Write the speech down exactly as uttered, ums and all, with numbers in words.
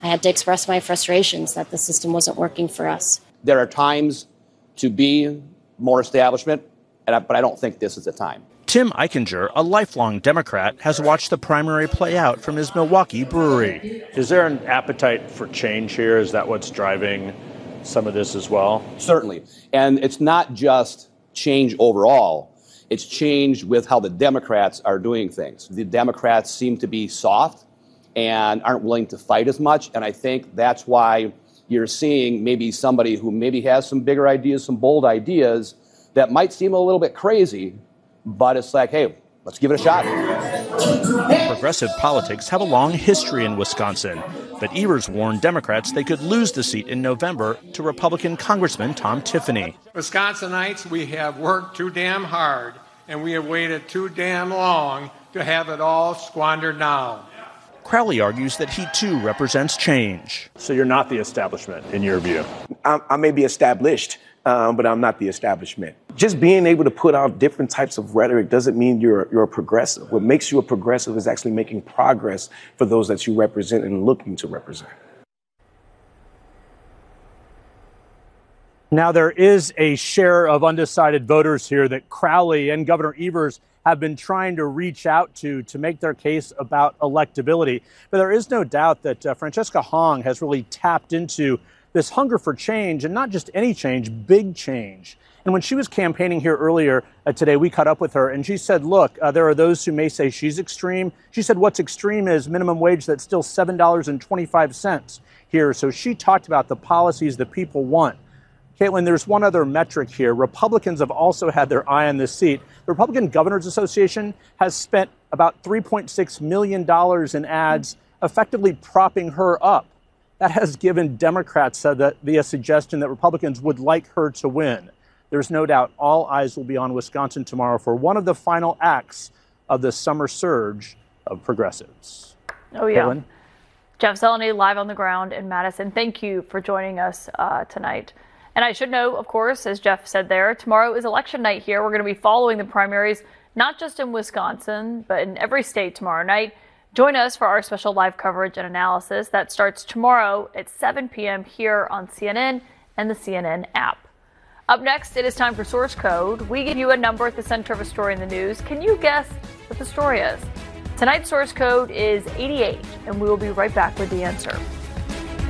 I had to express my frustrations that the system wasn't working for us. There are times to be more establishment, but I don't think this is the time. Tim Eichinger, a lifelong Democrat, has watched the primary play out from his Milwaukee brewery. Is there an appetite for change here? Is that what's driving some of this as well? Certainly. And it's not just change overall. It's change with how the Democrats are doing things. The Democrats seem to be soft and aren't willing to fight as much. And I think that's why you're seeing maybe somebody who maybe has some bigger ideas, some bold ideas that might seem a little bit crazy, but it's like, hey, let's give it a shot. Progressive politics have a long history in Wisconsin, but Evers warned Democrats they could lose the seat in November to Republican Congressman Tom Tiffany. Wisconsinites, we have worked too damn hard, and we have waited too damn long to have it all squandered now. Crowley argues that he, too, represents change. So you're not the establishment, in your view? I, I may be established, um, but I'm not the establishment. Just being able to put out different types of rhetoric doesn't mean you're, you're a progressive. What makes you a progressive is actually making progress for those that you represent and looking to represent. Now, there is a share of undecided voters here that Crowley and Governor Evers have been trying to reach out to to make their case about electability. But there is no doubt that uh, Francesca Hong has really tapped into this hunger for change, and not just any change, big change. And when she was campaigning here earlier uh, today, we caught up with her and she said, look, uh, there are those who may say she's extreme. She said what's extreme is minimum wage that's still seven dollars and twenty-five cents here. So she talked about the policies that people want. Caitlin, there's one other metric here. Republicans have also had their eye on this seat. The Republican Governors Association has spent about three point six million dollars in ads, effectively propping her up. That has given Democrats uh, the, the suggestion that Republicans would like her to win. There's no doubt all eyes will be on Wisconsin tomorrow for one of the final acts of the summer surge of progressives. Oh, yeah. Caitlin? Jeff Zeleny live on the ground in Madison. Thank you for joining us uh, tonight. And I should know, of course, as Jeff said there, tomorrow is election night here. We're going to be following the primaries, not just in Wisconsin, but in every state tomorrow night. Join us for our special live coverage and analysis that starts tomorrow at seven p.m. here on C N N and the C N N app. Up next, it is time for Source Code. We give you a number at the center of a story in the news. Can you guess what the story is? Tonight's Source Code is eighty-eight, and we will be right back with the answer.